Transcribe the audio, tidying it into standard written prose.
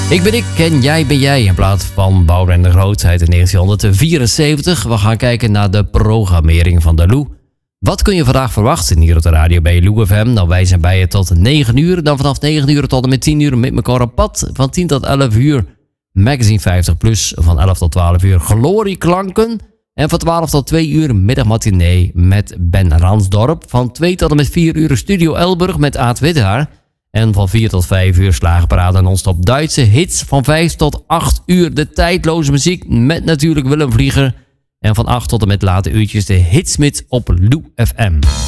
Ik ben ik en jij ben jij in plaats van Boudewijn de Groot uit 1974. We gaan kijken naar de programmering van de Lou. Wat kun je vandaag verwachten hier op de radio bij Lou FM? Nou, wij zijn bij je tot 9 uur. Dan vanaf 9 uur tot en met 10 uur met elkaar op pad. Van 10 tot 11 uur Magazine 50 Plus. Van 11 tot 12 uur Glorieklanken. En van 12 tot 2 uur middagmatinee met Ben Ransdorp. Van 2 tot en met 4 uur Studio Elburg met Aad Withaar. En van 4 tot 5 uur Slagerparade non-stop Duitse hits. Van 5 tot 8 uur de tijdloze muziek met natuurlijk Willem Vlieger. En van 8 tot en met late uurtjes de hitsmix op Lou FM.